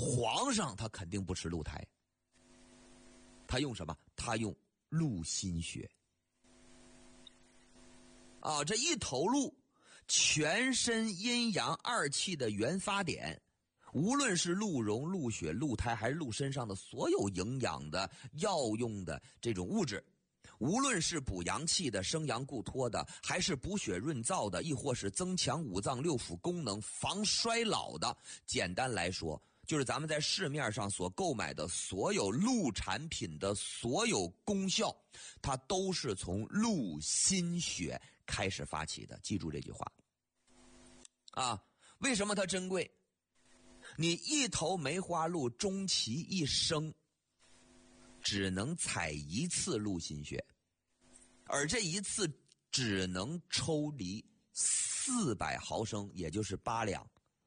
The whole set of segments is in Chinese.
皇上他肯定不吃鹿胎，他用什么？他用鹿心血。这一头鹿，全身阴阳二气的原发点，无论是鹿茸、鹿血、鹿胎，还是鹿身上的所有营养的药用的这种物质，无论是补阳气的、生阳固脱的，还是补血润燥的，亦或是增强五脏六腑功能、防衰老的，简单来说，就是咱们在市面上所购买的所有鹿产品的所有功效，它都是从鹿心血开始发起的。记住这句话为什么它珍贵？你一头梅花鹿终其一生只能采一次鹿心血，而这一次只能抽离400毫升，也就是8两。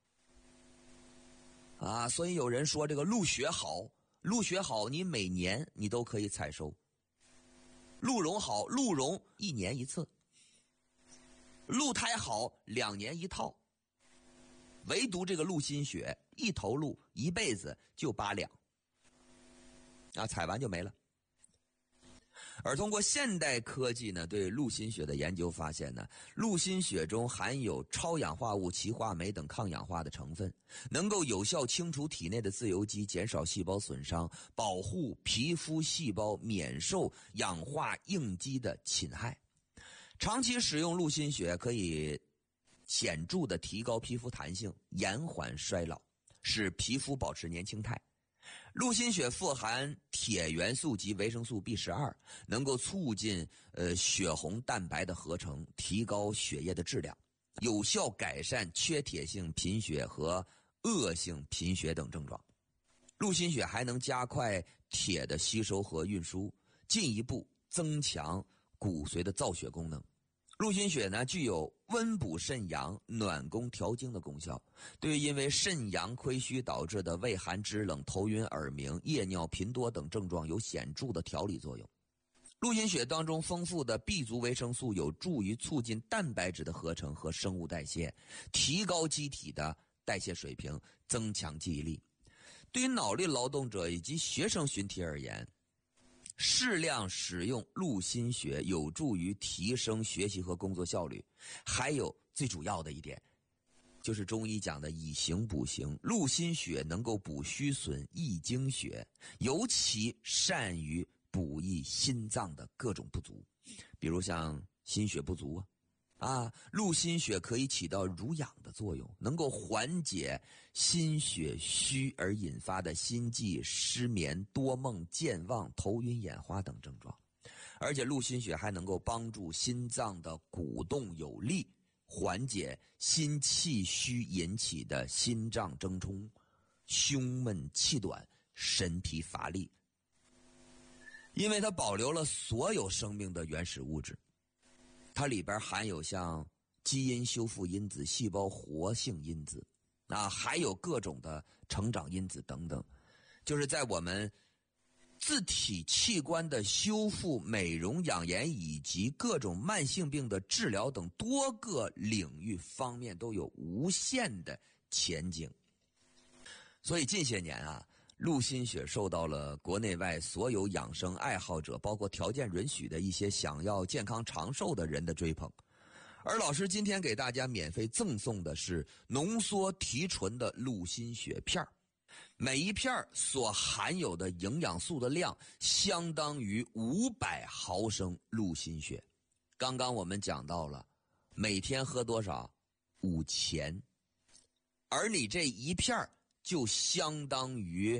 所以有人说这个鹿血好，鹿血好，你每年你都可以采收。鹿茸好，鹿茸1年1次。鹿胎好，2年1套。唯独这个鹿心血，一头鹿一辈子就8两。采完就没了。而通过现代科技呢，对鹿心血的研究发现呢，鹿心血中含有超氧化物歧化酶等抗氧化的成分，能够有效清除体内的自由基，减少细胞损伤，保护皮肤细胞免受氧化应激的侵害。长期使用鹿心血可以显著的提高皮肤弹性，延缓衰老，使皮肤保持年轻态。鹿心血富含铁元素及维生素 B12， 能够促进血红蛋白的合成，提高血液的质量，有效改善缺铁性贫血和恶性贫血等症状。鹿心血还能加快铁的吸收和运输，进一步增强骨髓的造血功能。鹿心血呢，具有温补肾阳、暖宫调经的功效，对于因为肾阳亏虚导致的畏寒肢冷、头晕耳鸣、夜尿频多等症状有显著的调理作用。鹿心血当中丰富的 B 族维生素有助于促进蛋白质的合成和生物代谢，提高机体的代谢水平，增强记忆力。对于脑力劳动者以及学生群体而言，适量使用鹿心血有助于提升学习和工作效率。还有最主要的一点，就是中医讲的以形补形，鹿心血能够补虚损、益精血，尤其善于补益心脏的各种不足，比如像心血不足鹿心血可以起到濡养的作用，能够缓解心血虚而引发的心悸、失眠、多梦、健忘、头晕眼花等症状。而且鹿心血还能够帮助心脏的鼓动有力，缓解心气虚引起的心脏怔冲、胸闷气短、神疲乏力。因为它保留了所有生命的原始物质，它里边含有像基因修复因子、细胞活性因子还有各种的成长因子等等，就是在我们自体器官的修复、美容、养颜以及各种慢性病的治疗等多个领域方面都有无限的前景。所以近些年鹿心血受到了国内外所有养生爱好者，包括条件允许的一些想要健康长寿的人的追捧。而老师今天给大家免费赠送的是浓缩提纯的鹿心血片，每一片所含有的营养素的量相当于500毫升鹿心血。刚刚我们讲到了每天喝多少？5钱，而你这一片就相当于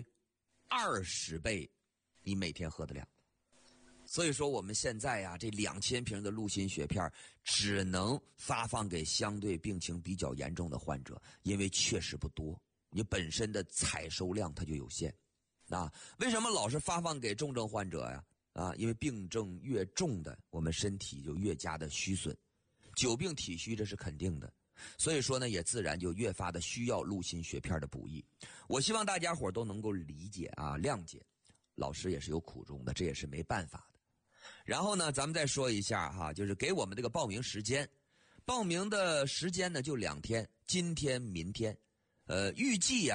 20倍你每天喝的量。所以说我们现在这2000瓶的鹿心血片只能发放给相对病情比较严重的患者，因为确实不多，你本身的采收量它就有限为什么老是发放给重症患者呀？因为病症越重的，我们身体就越加的虚损，久病体虚这是肯定的。所以说呢，也自然就越发的需要鹿心血片的补益。我希望大家伙都能够理解谅解，老师也是有苦衷的，这也是没办法的。然后呢，咱们再说一下就是给我们这个报名时间。报名的时间呢就2天，今天明天。预计